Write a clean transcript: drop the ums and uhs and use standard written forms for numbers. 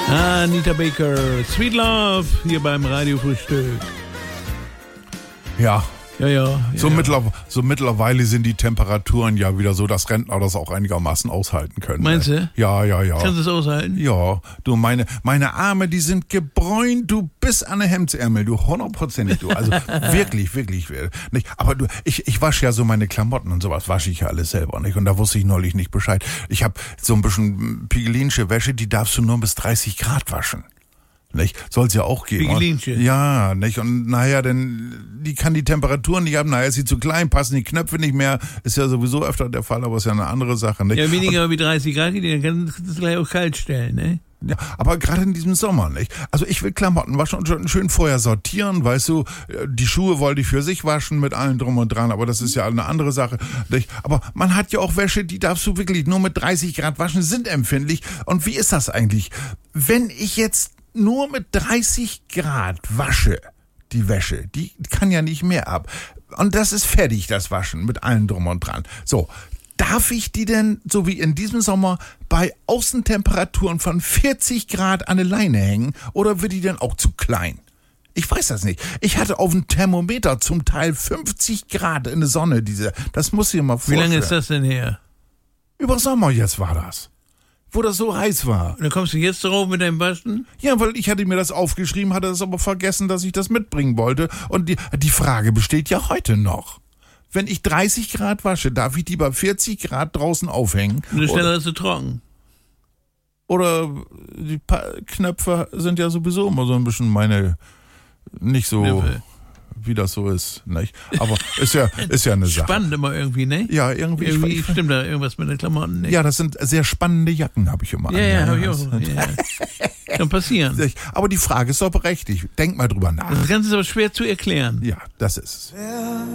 Anita Baker, Sweet Love, hier beim Radiofrühstück. Ja. Ja. So mittlerweile sind die Temperaturen ja wieder so, dass Rentner das auch einigermaßen aushalten können. Meinst du? Ja. Kannst du es aushalten? Ja, du, meine Arme, die sind gebräunt, du, bis an den Hemdsärmel, du, 100%, du, also wirklich, nicht? Aber du, ich wasche ja so meine Klamotten und sowas, wasche ich ja alles selber, nicht? Und da wusste ich neulich nicht Bescheid. Ich habe so ein bisschen pigelinsche Wäsche, die darfst du nur bis 30 Grad waschen. Nicht? Soll's ja auch geben. Pigelinche. Ja, nicht? Und nachher, denn die kann die Temperaturen nicht haben, nachher ist sie zu klein, passen die Knöpfe nicht mehr, ist ja sowieso öfter der Fall, aber ist ja eine andere Sache, nicht? Ja, weniger wie 30 Grad, dann kannst du es gleich auch kalt stellen, ne? Ja, aber gerade in diesem Sommer, nicht? Also ich will Klamotten waschen und schön vorher sortieren, weißt du, die Schuhe wollte ich für sich waschen mit allem drum und dran, aber das ist ja eine andere Sache, nicht? Aber man hat ja auch Wäsche, die darfst du wirklich nur mit 30 Grad waschen, sind empfindlich. Und wie ist das eigentlich? Wenn ich jetzt nur mit 30 Grad wasche, die Wäsche, die kann ja nicht mehr ab. Und das ist fertig, das Waschen, mit allem drum und dran. So, darf ich die denn, so wie in diesem Sommer, bei Außentemperaturen von 40 Grad an der Leine hängen? Oder wird die denn auch zu klein? Ich weiß das nicht. Ich hatte auf dem Thermometer zum Teil 50 Grad in der Sonne, das muss ich dir mal vorstellen. Wie lange ist das denn her? Über Sommer jetzt war das. Wo das so heiß war. Und dann kommst du jetzt drauf mit deinem Waschen? Ja, weil ich hatte mir das aufgeschrieben, hatte das aber vergessen, dass ich das mitbringen wollte. Und die Frage besteht ja heute noch. Wenn ich 30 Grad wasche, darf ich die bei 40 Grad draußen aufhängen? Und dann schneller ist sie trocken. Oder die Knöpfe sind ja sowieso immer so ein bisschen nicht so... Knöpfe. Wie das so ist, nicht? Aber ist ja eine Sache. Spannend immer irgendwie, ne? Ja, irgendwie stimmt da irgendwas mit den Klamotten, ne? Ja, das sind sehr spannende Jacken, habe ich immer an. Ja, hab ich auch. Ja. Kann passieren. Aber die Frage ist doch berechtigt. Denk mal drüber nach. Das Ganze ist aber schwer zu erklären. Ja, das ist es.